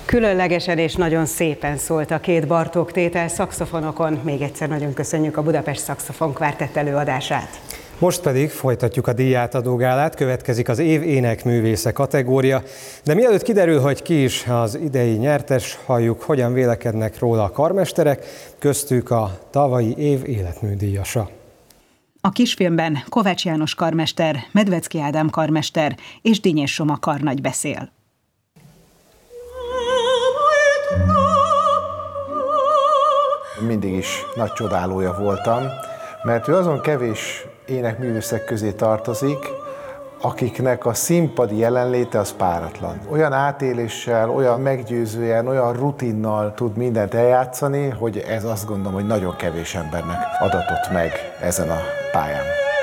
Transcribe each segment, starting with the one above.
Különlegesen és nagyon szépen szólt a két Bartók tétel szaxofonokon. Még egyszer nagyon köszönjük a Budapest Szaxofon Kvártett előadását. Most pedig folytatjuk a díjátadó gálát, következik az év énekművésze kategória, de mielőtt kiderül, hogy ki is az idei nyertes, halljuk, hogyan vélekednek róla a karmesterek, köztük a tavalyi év életműdíjasa. A kisfilmben Kovács János karmester, Medvecki Ádám karmester és Dinnyés Soma karnagy beszél. Mindig is nagy csodálója voltam, mert ő azon kevés énekművészek közé tartozik, akiknek a színpadi jelenléte az páratlan. Olyan átéléssel, olyan meggyőzően, olyan rutinnal tud mindent eljátszani, hogy ez azt gondolom, hogy nagyon kevés embernek adatott meg ezen a pályán.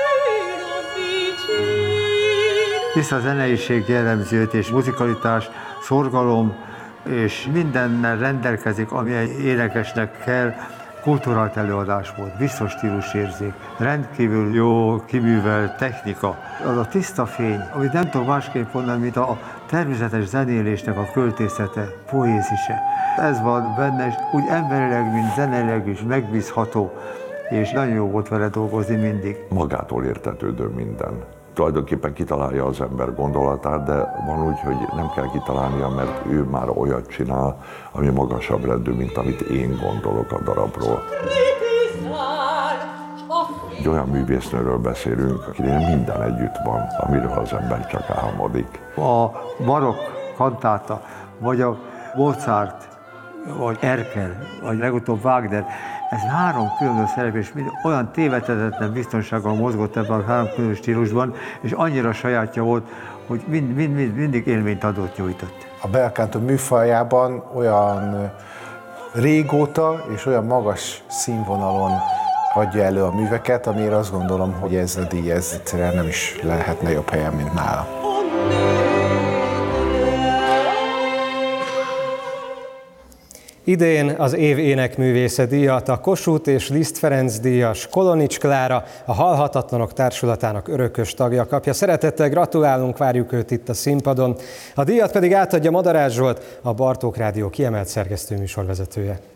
Tiszta zeneiség jellemzi őt, és muzikalitás, szorgalom, és mindennel rendelkezik, ami egy énekesnek kell. Kulturált előadás volt, biztos stílusérzék, rendkívül jó kiművelt technika. Az a tiszta fény, amit nem tudom másképp mondani, mint a természetes zenélésnek a költészete, poézise. Ez van benne, és úgy emberileg, mint zeneileg is megbízható, és nagyon jó volt vele dolgozni mindig. Magától értetődő minden. Tulajdonképpen kitalálja az ember gondolatát, de van úgy, hogy nem kell kitalálnia, mert ő már olyat csinál, ami magasabb rendű, mint amit én gondolok a darabról. Egy olyan művésznőről beszélünk, akinél minden együtt van, amiről az ember csak álmodik. A barokk kantáta, vagy a Mozart, vagy Erkel, vagy legutóbb Wagner, ez három különböző szerep, és olyan tévedhetetlen biztonsággal mozgott ebben a három különböző stílusban, és annyira sajátja volt, hogy mindig élményt adott, nyújtott. A bel canto műfajában olyan régóta és olyan magas színvonalon adja elő a műveket, amire azt gondolom, hogy ez a díj egyszerűen nem is lehetne jobb helyen, mint nála. Idén az év énekművésze díjat a Kossuth és Liszt Ferenc díjas Kolonics Klára, a Halhatatlanok Társulatának örökös tagja kapja. Szeretettel gratulálunk, várjuk őt itt a színpadon. A díjat pedig átadja Madarász Zsolt, a Bartók Rádió kiemelt szerkesztő műsorvezetője.